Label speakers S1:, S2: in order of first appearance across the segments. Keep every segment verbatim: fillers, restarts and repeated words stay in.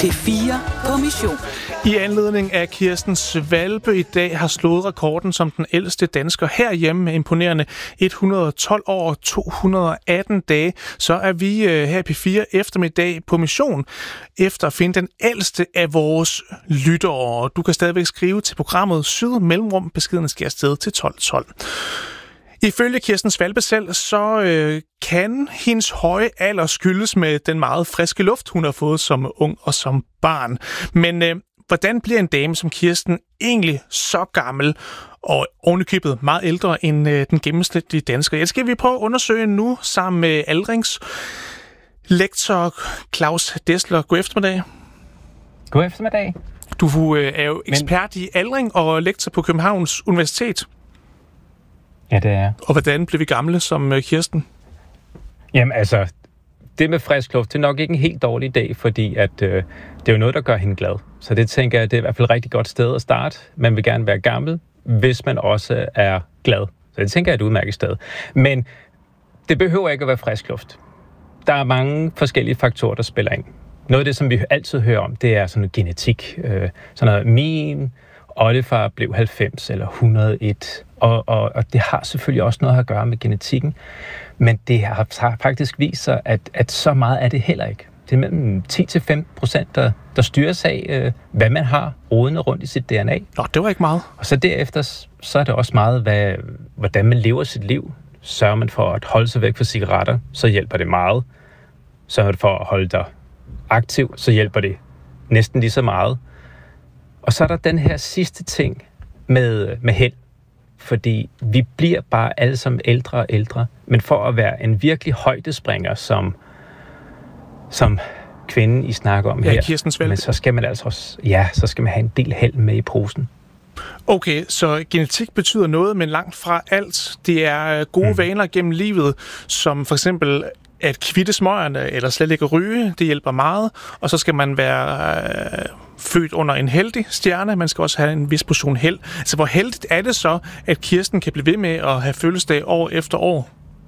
S1: P fire på mission.
S2: I anledning af Kirsten Svalbe i dag har slået rekorden som den ældste dansker herhjemme med imponerende et hundrede og tolv år og to hundrede og atten dage. Så er vi her i P fire eftermiddag på mission efter at finde den ældste af vores lyttere. Du kan stadigvæk skrive til programmet Syd Mellemrum. Beskeden skal afsted til tolv tolv. Ifølge Kirsten Svalbe selv, så øh, kan hendes høje alder skyldes med den meget friske luft, hun har fået som ung og som barn. Men øh, hvordan bliver en dame som Kirsten egentlig så gammel og ovenikøbet meget ældre end øh, den gennemsnitlige dansker? Det skal vi prøve at undersøge nu sammen med Aldrings lektor Claus Dessler. God eftermiddag.
S3: God eftermiddag.
S2: Du øh, er jo ekspert Men... i aldring og lektor på Københavns Universitet.
S3: Ja, det er.
S2: Og hvordan blev vi gamle som Kirsten?
S3: Jamen altså, det med frisk luft, det er nok ikke en helt dårlig idé, fordi at, øh, det er jo noget, der gør hende glad. Så det tænker jeg, det er i hvert fald et rigtig godt sted at starte. Man vil gerne være gammel, hvis man også er glad. Så det tænker jeg er et udmærket sted. Men det behøver ikke at være frisk luft. Der er mange forskellige faktorer, der spiller ind. Noget af det, som vi altid hører om, det er sådan noget genetik. Øh, sådan noget, min oldefar blev halvfems eller et hundrede og en. Og, og, og det har selvfølgelig også noget at gøre med genetikken, men det har, har faktisk vist sig, at, at så meget er det heller ikke. Det er mellem ti til femten procent, der, der styres af, øh, hvad man har rodende rundt i sit D N A.
S2: Nå, det var ikke meget.
S3: Og så derefter, så er det også meget, hvad, hvordan man lever sit liv. Sørger man for at holde sig væk fra cigaretter, så hjælper det meget. Sørger man for at holde dig aktiv, så hjælper det næsten lige så meget. Og så er der den her sidste ting med, med held. Fordi vi bliver bare alle sammen ældre og ældre. Men for at være en virkelig højdespringer, som, som kvinden I snakker om
S2: ja,
S3: her,
S2: Kirsten Svalbe.
S3: Men så skal man altså også, ja, så skal man have en del held med i posen.
S2: Okay, så genetik betyder noget, men langt fra alt. Det er gode mm. vaner gennem livet, som for eksempel at kvitte smøgerne eller slet ikke ryge. Det hjælper meget. Og så skal man være øh, født under en heldig stjerne. Man skal også have en vis portion held. Altså, hvor heldigt er det så, at Kirsten kan blive ved med at have fødselsdag år efter år?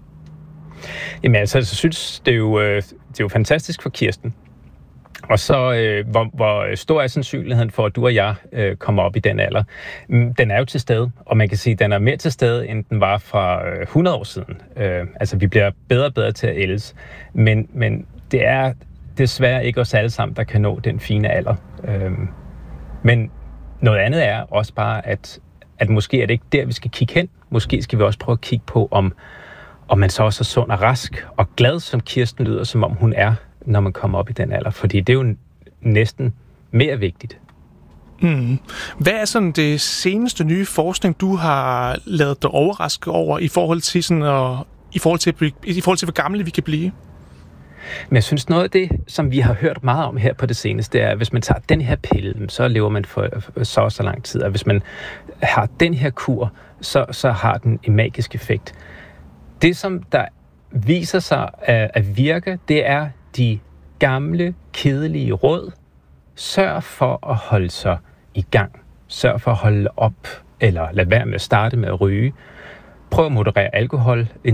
S3: Jamen altså, jeg synes, det er jo, øh, det er jo fantastisk for Kirsten. Og så, øh, hvor, hvor stor er sandsynligheden for, at du og jeg øh, kommer op i den alder? Den er jo til stede, og man kan sige, at den er mere til stede, end den var for øh, hundrede år siden. Øh, altså, vi bliver bedre og bedre til at ældes. Men, men det er desværre ikke os alle sammen, der kan nå den fine alder. Øh, men noget andet er også bare, at, at måske er det ikke der, vi skal kigge hen. Måske skal vi også prøve at kigge på, om, om man så også er sund og rask og glad, som Kirsten lyder, som om hun er, når man kommer op i den alder. Fordi det er jo næsten mere vigtigt.
S2: Mm. Hvad er sådan det seneste nye forskning, du har lavet dig overraske over i forhold til sådan at, i forhold til i forhold til hvor gamle vi kan blive?
S3: Men jeg synes noget af det, som vi har hørt meget om her på det seneste, er, at hvis man tager den her pille, så lever man for så og så lang tid. Og hvis man har den her kur, så, så har den en magisk effekt. Det, som der viser sig at, at virke, det er de gamle, kedelige råd. Sørg for at holde sig i gang. Sørg for at holde op, eller lad være med at starte med at ryge. Prøv at moderere alkohol.